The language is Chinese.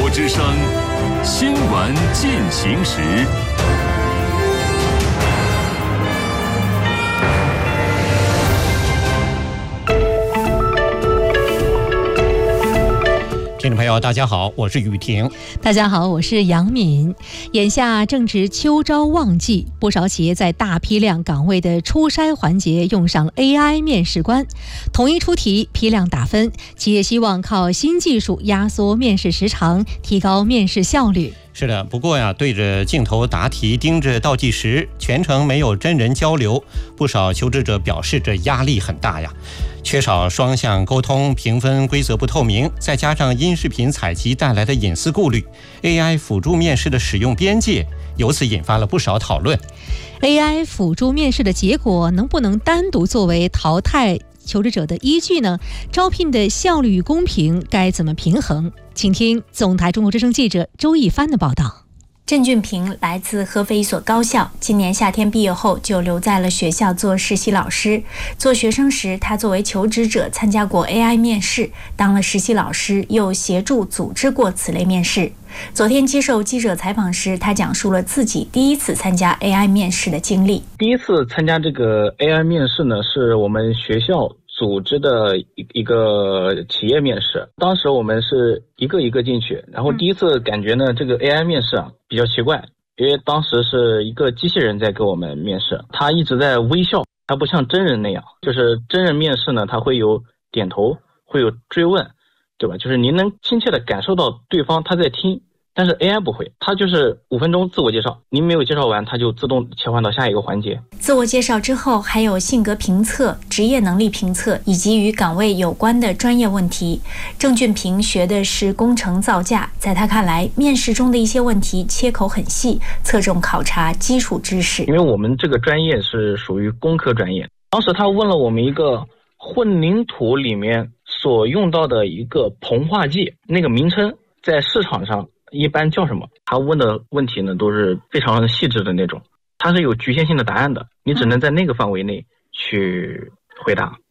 之声新闻进行时。 听众朋友大家好，我是雨婷。 大家好，我是杨敏。眼下正值秋招旺季，不少企业在大批量岗位的初筛环节用上 AI 面试官，统一出题，批量打分。企业希望靠新技术压缩面试时长，提高面试效率。 是的，不过呀，对着镜头答题，盯着倒计时，全程没有真人交流，不少求职者表示这压力很大呀。缺少双向沟通，评分规则不透明，再加上音视频采集带来的隐私顾虑， AI 辅助面试的使用边界由此引发了不少讨论。 AI 辅助面试的结果能不能单独作为淘汰求职者的依据呢？招聘的效率与公平该怎么平衡？请听总台中国之声记者周一帆的报道。 郑俊平来自合肥一所高校，今年夏天毕业后就留在了学校做实习老师。做学生时，他作为求职者参加过 AI 面试，当了实习老师又协助组织过此类面试。昨天接受记者采访时，他讲述了自己第一次参加 AI 面试的经历。 第一次参加这个 AI 面试呢，是我们学校组织的一个企业面试，当时我们是一个一个进去，然后第一次感觉呢，这个 AI 面试比较奇怪，因为当时是一个机器人在给我们面试，他一直在微笑，他不像真人那样，就是真人面试呢，他会有点头，会有追问，对吧？就是您能亲切的感受到对方他在听。但是 AI 不会，它就是5分钟自我介绍，您没有介绍完，它就自动切换到下一个环节。 自我介绍之后，还有性格评测、职业能力评测以及与岗位有关的专业问题。郑俊平学的是工程造价，在他看来，面试中的一些问题切口很细，侧重考察基础知识。 因为我们这个专业是属于工科专业，当时他问了我们一个混凝土里面所用到的一个硼化剂，那个名称在市场上一般叫什么？他问的问题呢都是非常细致的那种，它是有局限性的答案的，你只能在那个范围内去回答。